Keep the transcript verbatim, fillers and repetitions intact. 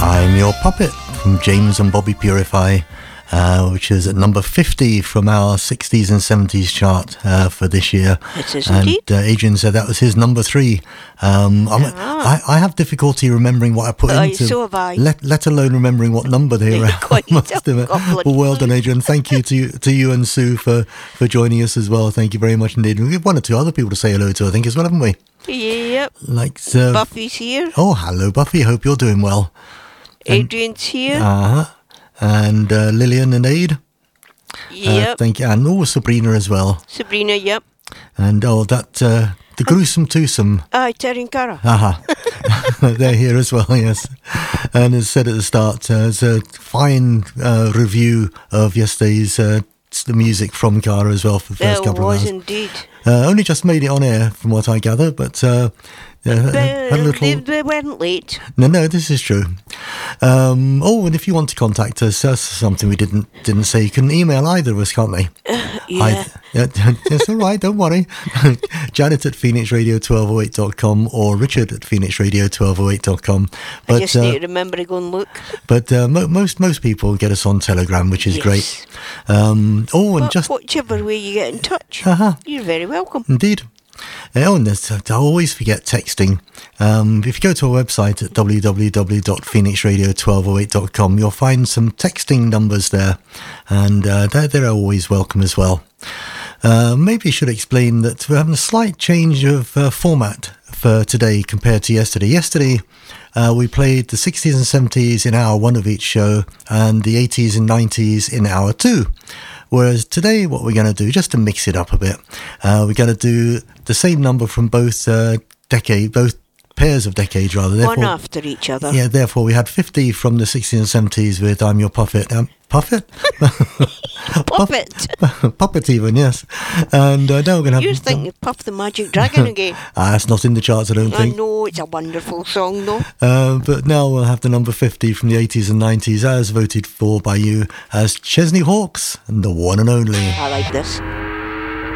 I'm Your Puppet from James and Bobby Purify, uh, which is at number fifty from our sixties and seventies chart uh, for this year. It is and indeed. Uh, Adrian said that was his number three. Um, I'm, Ah. I, I have difficulty remembering what I put Oh, into, so have I. Let, let alone remembering what number they were. Quite I must admit. a Well, well done, Adrian. Thank you to you, to you and Sue for, for joining us as well. Thank you very much indeed. We have one or two other people to say hello to, I think, as well, haven't we? Yep. Like uh, Buffy's here. Oh, hello, Buffy. Hope you're doing well. Adrian's here. Uh huh. And uh, Lillian and Aid. Yep. Uh, thank you. And oh, Sabrina as well. Sabrina, yep. And oh, that uh, the gruesome twosome. Aye, Terry and Cara. Aha. They're here as well, yes. And as said at the start, uh, it's a fine uh, review of yesterday's uh, the music from Cara as well for the first It couple of was hours. indeed. Uh, only just made it on air from what I gather, but uh, yeah, had a They, little. they weren't late. No, no, this is true. Um, oh, and if you want to contact us, that's something we didn't didn't say. You can email either of us, can't they? Yeah. I, yeah, it's all right, don't worry. Janet at phoenix radio twelve oh eight dot com or Richard at phoenix radio twelve oh eight dot com. I But just uh, need to remember to go and look. but uh, mo- most most people get us on Telegram, which is Yes. great. Um, oh, and But just whichever way you get in touch, Uh-huh. you're very welcome. Indeed. Oh, and there's- I always forget texting. Um, if you go to our website at w w w dot phoenix radio twelve oh eight dot com, you'll find some texting numbers there, and uh, they're, they're always welcome as well. Uh, maybe I should explain that we're having a slight change of uh, format for today compared to yesterday. Yesterday, uh, we played the sixties and seventies in hour one of each show, and the eighties and nineties in hour two. Whereas today, what we're going to do, just to mix it up a bit, uh, we're going to do the same number from both uh, decade, both pairs of decades, rather. One Therefore, after each other. yeah, therefore we had fifty from the sixties and seventies with I'm Your Puppet. Um, Puppet? Puppet. Puppet even, yes. And uh, now we're going to have... You're thinking of Puff the Magic Dragon again. Ah, it's not in the charts, I don't I think. know, it's a wonderful song though. Uh, but now we'll have the number fifty from the eighties and nineties as voted for by you as Chesney Hawkes and the one and only. I like this.